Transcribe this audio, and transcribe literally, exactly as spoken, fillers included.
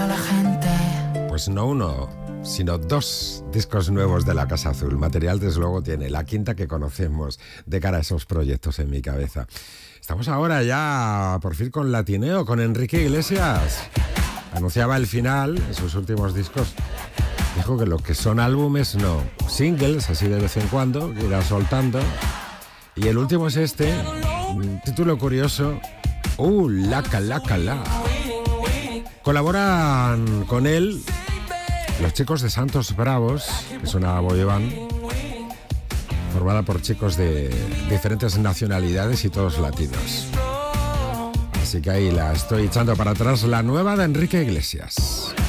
la gente. Pues no uno, sino dos discos nuevos de la Casa Azul. Material, desde luego, tiene la quinta que conocemos de cara a esos proyectos en mi cabeza. Estamos ahora ya, por fin, con Latineo, con Enrique Iglesias. Anunciaba el final en sus últimos discos. Dijo que lo que son álbumes, no. Singles, así de vez en cuando, que irá soltando. Y el último es este, un título curioso. ¡Uh, laca, laca, la! Colaboran con él los chicos de Santos Bravos, que es una boy band formada por chicos de diferentes nacionalidades y todos latinos. Así que ahí la estoy echando para atrás, la nueva de Enrique Iglesias.